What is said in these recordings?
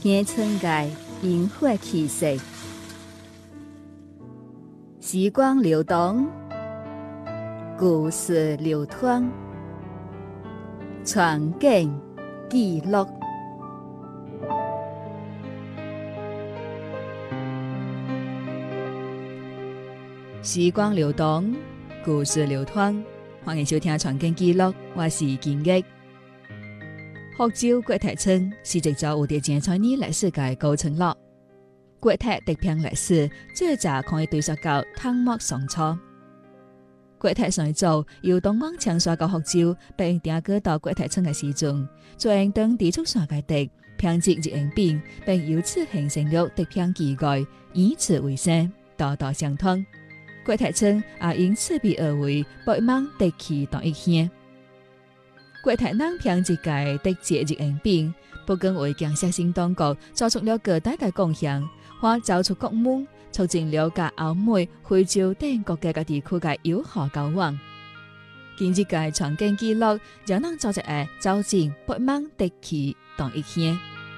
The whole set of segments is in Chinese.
野村界萤火气息，时光流动，故事流淌，传景记录。时光流动，故事流淌，欢迎收听《传景记录》，我是金玉。福州郭台村是一座有着精彩的历史嘅古村落。郭台地片历史最早可以追溯到唐末宋初。郭台最早由東望長沙到福州，並定居到郭台村嘅時陣，做人當地出山嘅地，編織日用品，並由此形成了地片記載，以此為生，代代相傳。郭台村也因此被譽為北望地區同一縣。郭台人編織嘅地節日用品，不僅為建設性當局做出了巨大嘅貢獻，還走出國門，促進了甲歐美、非洲等國家嘅地區嘅友好交往。今日嘅傳景記錄，讓人做一個走進北望地區同一縣。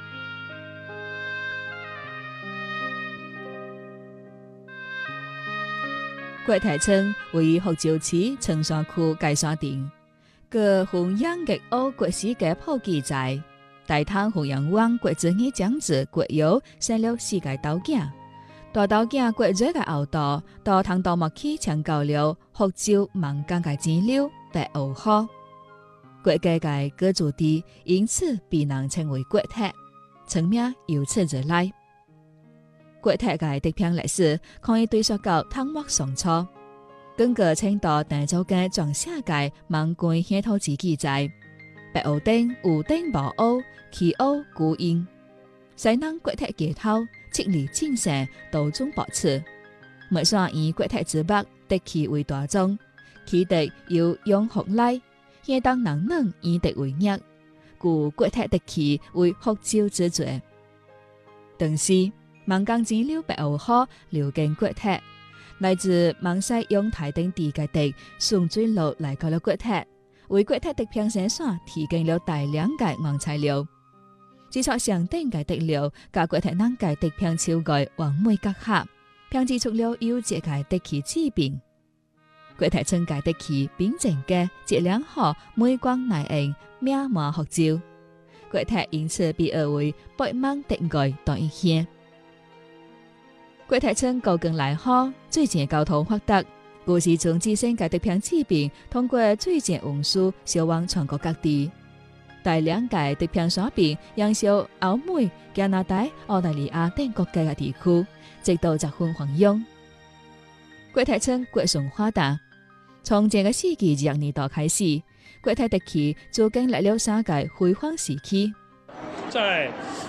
郭台村位於福州市長沙區界山鎮。個弘揚粵澳國史嘅普及在，大唐弘揚王郭子儀長子郭堯生了4個鬥囝，大鬥囝郭瑞嘅後代到唐代末期搶救了福州萬江嘅支流白鷗河，郭家嘅居住地因此被人稱為郭台，村名由此而來。郭台嘅地片歷史可以追溯到唐末宋初。根據清代鄧肇堅撰寫嘅《萬貫縣土志》記載，白鷗頂有頂無鷗，其鷗孤鷹。西南郭台街頭七里精神，道中博此。每山以郭台之北地區為大宗，其地由用福來，縣東人人以地為業，故郭台地區為福州之最。當時萬江支流白鷗河流經郭台。來自芒西永泰等地嘅地順水路來到了郭台，為郭台地片生產提供了大量嘅原材料。製作上等嘅地料，甲郭台人嘅地片超過完美結合，編製出了優質嘅地區之變。郭台村嘅地區秉正嘅質量好，美觀耐用，名滿福州。郭台因此被譽為北望地區同一縣。郭台村高更來好，水前交通發達，古時從自身嘅地片之變，通過水前運輸銷往全國各地。大量嘅地片產品營銷歐美、加拿大、澳大利亞等國家嘅地區，直到十分繁榮。郭台村國順發達，從這個世紀20年代開始，郭台地區就經歷了3個輝煌時期。 在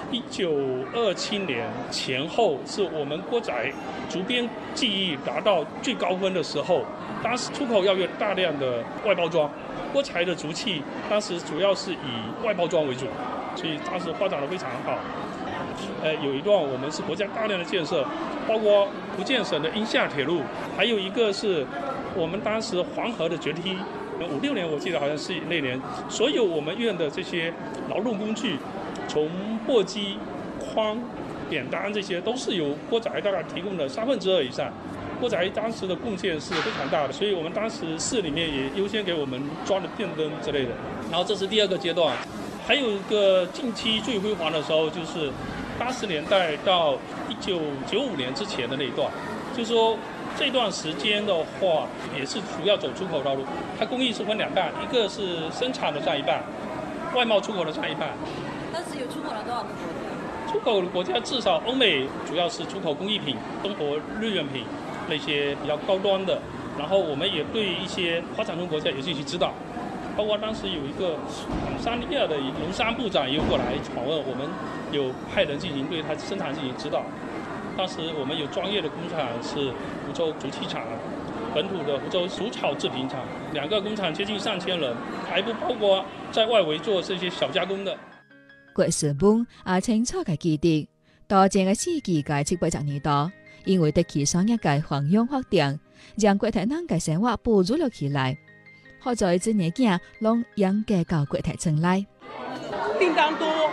1927年前後，是我們郭宅竹編技藝達到最高分的時候。當時出口要有大量的外包裝，郭宅的竹器當時主要是以外包裝為主，所以當時發展得非常好。有一段我們是國家大量的建設，包括福建省的英廈鐵路，還有一個是我們當時黃河的決堤。56年我記得好像是那年，所有我們院的這些勞動工具，從簸箕、筐、扁擔，這些都是由郭宅大概提供的2/3以上。郭宅當時的貢獻是非常大的，所以我們當時市裡面也優先給我們裝了電燈之類的。然後這是第2個階段，還有一個近期最輝煌的時候，就是80年代到1995年之前的那一段，就是說這段時間的話，也是主要走出口道路。它工藝是分2半，一個是生產的佔1半，外貿出口的佔1半。 當時有出口了多少個國家？ 出口的國家至少歐美主要是出口工藝品、中國日用品那些比較高端的。然後我們也對一些發展中國家也進行指導，包括當時有一個坦桑尼亞的農商部長也有過來訪問，我們有派人進行對他生產進行指導。當時我們有專業的工廠是福州竹器廠，本土的福州竹草製品廠，2個工廠接近3000人，還不包括在外圍做這些小加工的。 郭氏本也清楚嘅記憶，到這個世紀嘅70-80年代，因為地區商業嘅繁榮發展，讓郭台人嘅生活步入了起來。好在這年間攏養家到郭台村來。 訂單多，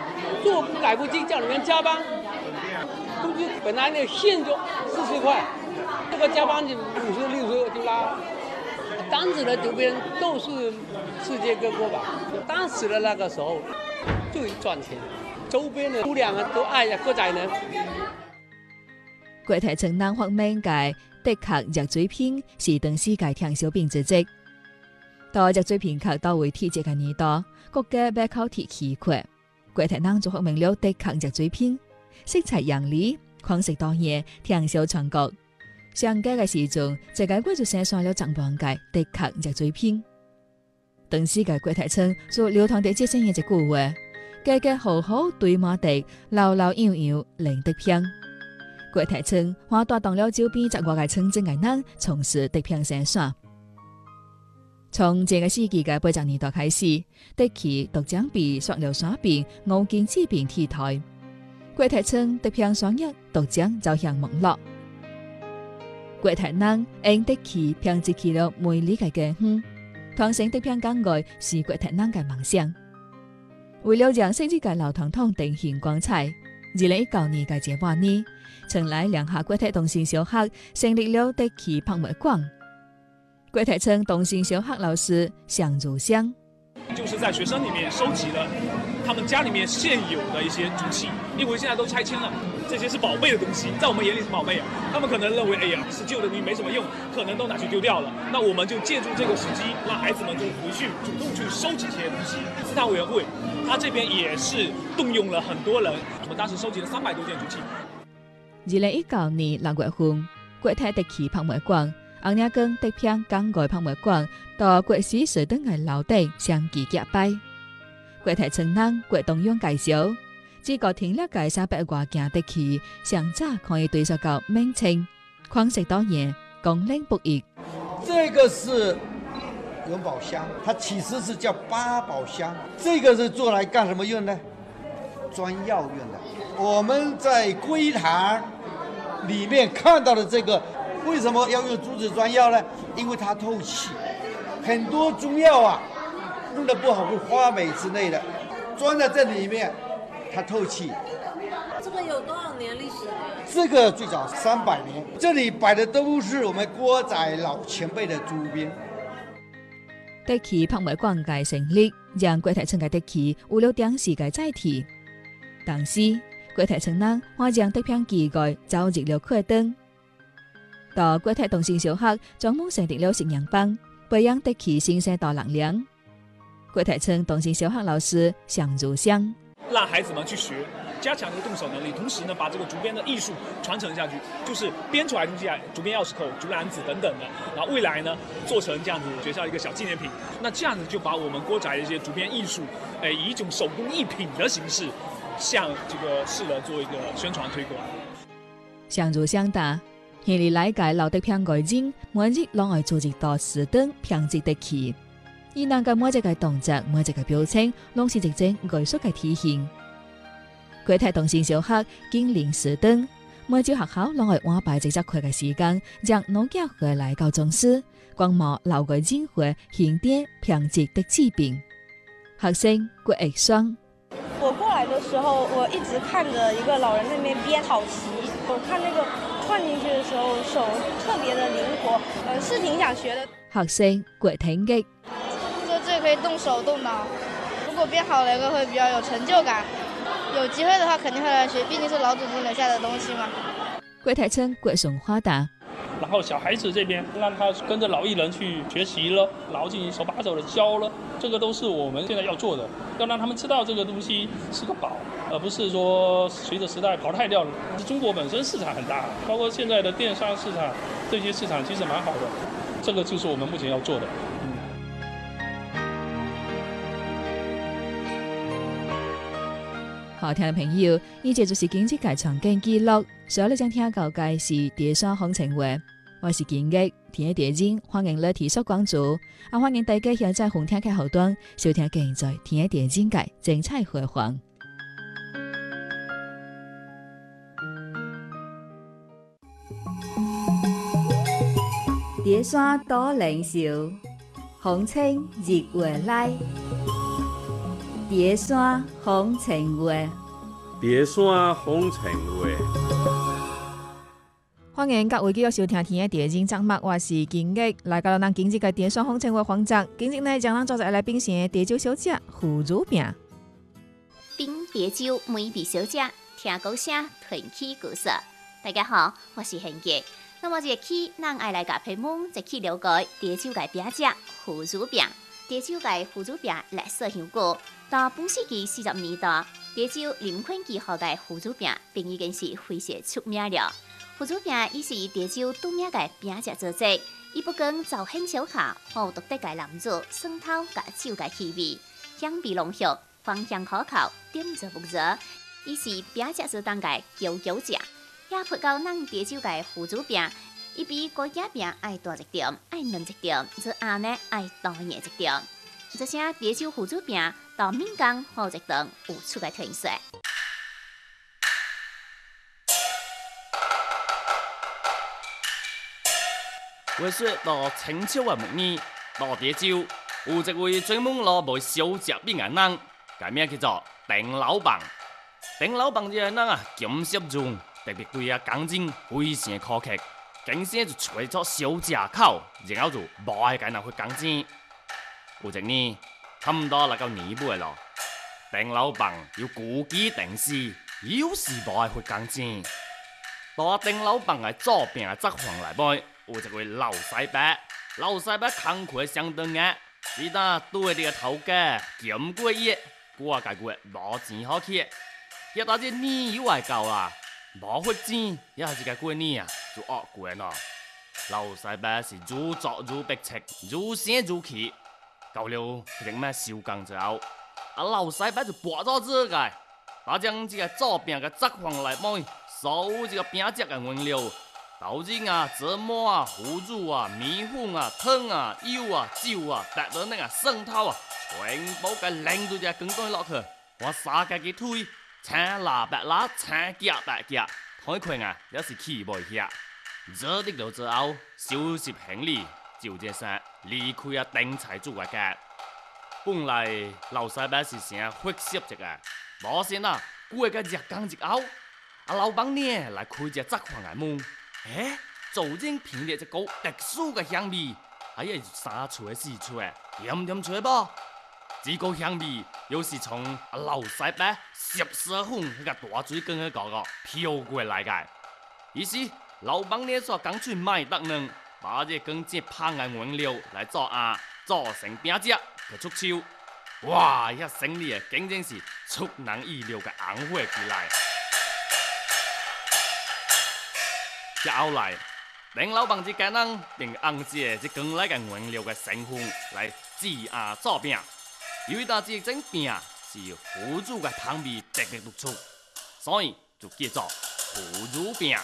做工改不进，叫人员加班，工资本来那线就40块，这个加班就50、60就拉。单子的周边都是世界各国吧，当时的那个时候最赚钱，周边的姑娘都爱呀歌仔人。 國泰城南方面嘅的確熱水片是當世界暢銷品之一。到熱水片客到位體積嘅年代，國家要靠鐵氣闊。國泰南就發明了的確熱水片，色彩艷麗，款式多樣，暢銷全國。上屆嘅時陣，這個國就生產了10萬個的確熱水片。當時嘅國泰城就流傳地接生嘅一句話：家家戶戶對馬的，老老幼幼領的片。國泰城還帶動了周邊10外個城鎮嘅人從事的片生產。從這個世紀嘅80年代開始，的起獨將被塑料沙片、五金製品替代。國泰城的片商業獨將走向網絡。國泰人因的起編織起了美麗嘅家園，傳承的片工藝是國泰人嘅夢想。為了讓昔日嘅老傳統呈現光彩，2019年嘅這半年，城內兩下國泰東升小學成立了的起拍賣館。國泰城東升小學老師向如香， 就是在學生裏面收集了他們家裏面現有的一些竹器，因為現在都拆遷了，這些是寶貝的東西，在我們眼裡是寶貝啊。他們可能認為，哎呀，是舊的東西沒什麼用，可能都拿去丟掉了。那我們就借助這個時機，讓孩子們就回去主動去收集這些東西。自創委員會，他這邊也是動用了很多人，我們當時收集了300多件竹器。 2019年6月份，國泰的起拍賣館、紅娘跟的片工藝拍賣館到國史水燈嘅樓地相繼結拜。國泰城南國東陽介紹，這個停了介300多件的起，上早可以對上到名稱，款式多樣，功能不一。 這個是元寶箱，它其實是叫八寶箱。這個是做來幹什麼用呢？專藥用的。我們在櫃台裡面看到的這個，為什麼要用竹子專藥呢？因為它透氣。很多中藥啊，弄得不好會發霉之類的，裝在這裡面，它透氣。 這個有多少年歷史了？ 這個最早300年，這裡擺的都是我們國仔老前輩的竹編。 的起拍賣館嘅成立，讓國泰城嘅的起有了當時嘅載體。當時國泰城人還將的片機具走入了課燈。到國泰東升小學專門成立了實驗班，培養的起新生代能量。國泰城東升小學老師向如香， 讓孩子們去學，加強這個動手能力，同時呢，把這個竹編的藝術傳承下去，就是編出來的東西啊，竹編鑰匙扣、竹籃子等等的，然後未來呢，做成這樣子學校一個小紀念品。那這樣子就把我們國仔的一些竹編藝術，以一種手工藝品的形式，向這個世人做一個宣傳推廣。 向如香答，現嚟來解老的片外景，每日攞來做一道時燈編織的起，而能夠每一個動作、每一個表情，攏是一種藝術嘅體現。國泰東升小學建立時燈，每朝學校攞來安排1節課嘅時間，讓老教回來教中師，觀摩老外進會現代編織的製品。學生郭藝雙， 我過來的時候，我一直看着一個老人在那邊編草席，我看那個換進去的時候手特別的靈活，是挺想學的。 學生郭挺擊， 這可以動手動腦，如果編好了一個會比較有成就感。有機會的話肯定會來學，畢竟是老祖宗留下的東西嘛。 國泰城郭順華答， 然後小孩子這邊讓他跟着老藝人去學習了，然後進行手把手的教了，這個都是我們現在要做的，要讓他們知道這個東西是個寶，而不是說隨着時代淘汰掉了。中國本身市場很大，包括現在的電商市場，這些市場其實蠻好的，這個就是我們目前要做的。 好聽嘅朋友，呢節就是經濟界場景記錄，所以你將聽到嘅是第三行情話，我是建擊，聽一點鐘，歡迎你提出關注，歡迎大家現在紅聽嘅後端收聽現在聽一點鐘嘅精彩回放。碟山多靈秀，風清日月來。碟山風情話。 别山风尘话。 欢迎各位继续收听天嘅电影节目，我是金玉，来到咱今日嘅电商风情话环节。今日呢，将咱做一来品尝嘅蝶酒小姐腐乳饼。 品蝶酒美味小姐，听歌声传奇故事。大家好，我是贤杰。那么这期咱爱来甲朋友们一起了解蝶酒嘅饼只腐乳饼。蝶酒嘅腐乳饼历史悠久，到本世纪40年代，蝶酒林坤记号嘅腐乳饼并已经是非常出名了。腐乳饼以是蝶酒独名嘅饼只做成，伊不光造型小巧，有独特嘅蓝肉、酸头甲酒嘅气味，香味浓郁，芳香可口，点热不热。伊是饼只做当嘅久久食，也配到咱蝶酒嘅腐乳饼。伊比高价饼爱大一点，爱嫩一点，这鸭呢爱大硬一点。这些蝶酒腐乳饼到闽江好一顿有出嘅特色。 话说到清朝嘅末年，到蝶酒有一位专门攞卖小食饼嘅人，改名叫做丁老板。丁老板这个人啊，金色中特别贵啊，工钱非常苛刻。经常就揣咗小食口，然後就無愛揀人去工錢。有一年，差唔多嚟到年尾咯，丁老闆要故技定時，有時無愛去工錢。到丁老闆嘅左邊嘅側房內邊，有一位老師伯，老師伯工課相當嘅，只得對呢個頭家兼過夜，過個月無錢好去，一到這年又來到啦。無血錢，也係個過年啊，就惡過咯。老細伯是愈做愈迫切，愈生愈氣。到了佢哋咩收工之後，老細伯就撥咗這個，他將這個做餅嘅側房來幫所有這個餅汁嘅原料，豆子啊、芝麻啊、腐乳啊、米粉啊、湯啊、油啊、酒啊、白豆奶啊、蒜頭啊，全部嘅拎到隻羹袋落去，我撒嘅佢推。青辣白辣，青夾白夾，開拳啊，也是起袂起。這啲到之後，收拾行李，就這些離開啊丁財主嘅家。本來老細伯是想血色一個，冇想到過個日工之後，老闆呢來開隻側房嘅門，做人品嘅一股特殊嘅香味，還有三吹四吹，點點吹啵？這個香味又是從老細伯14分那個大水缸嘅嗰個飄過來嘅。於是老闆呢所乾脆買得能，把這更這烹嘅原料來做做成餅汁嘅出售。哇！一生意啊，竟然是出人意料嘅紅火起來。接後來，丁老闆這個人並按照這更來嘅原料嘅成分來製做餅。由於這種餅是腐乳嘅湯味特別突出，所以就叫做腐乳餅。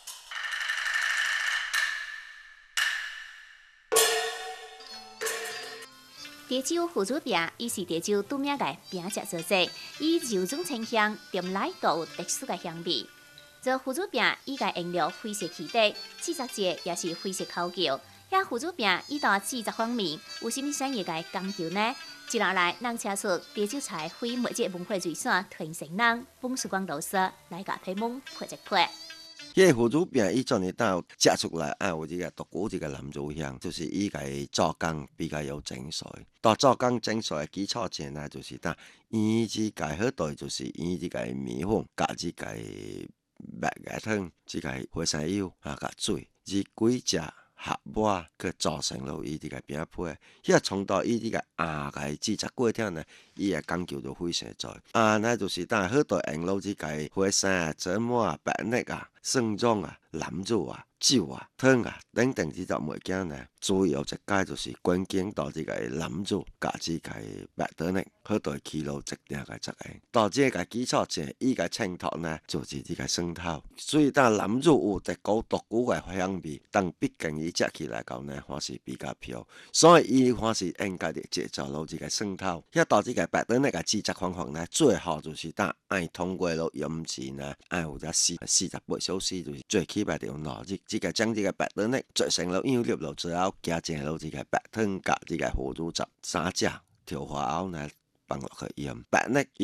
蝶酒腐乳餅伊是蝶酒獨名嘅餅汁做成，以柔中清香，甜來都有特殊嘅香味。這腐乳餅伊個原料非常起底，製作者也是非常考究。遐腐乳餅伊到製作方面有啥物商業嘅講究呢？接落來，咱請出蝶酒菜非物質文化遺產傳承人馮曙光老師來甲批蒙配一配。 這腐乳餅伊做呢到食出來，有這個獨股這個藍肉香，就是伊個做工比較有精髓。到做工精髓嘅基礎前呢，就是當伊這個好對，就是伊這個米粉加這個白嘅湯，這個花生油加水，這幾隻合抹去做成了伊這個餅皮。迄從到伊這個鴨嘅製作過程呢，伊嘅講究就非常在。呢就是當好對用了這個花生、芝麻、白奶啊、蒜蓉啊、藍肉啊、酒啊、湯啊等等這種物件呢，主要一個就是關鍵到這個藍肉加這個白豆奶，好對起了一定嘅作用。到這個基礎前，伊個青頭呢就是這個蒜頭，所以當藍肉有一股獨股嘅香味，但畢竟伊食起來講呢，還是比較飄，所以伊還是應該的製造了這個蒜頭。一到這個白豆奶嘅製作方法呢，最好就是當愛通過了醃製呢，愛有咗48小時，就是最起碼要攞這個將這個白豆奶做成了醃了之後，加進了這個白湯加這個腐乳汁，三隻調和後呢放落去醃白奶。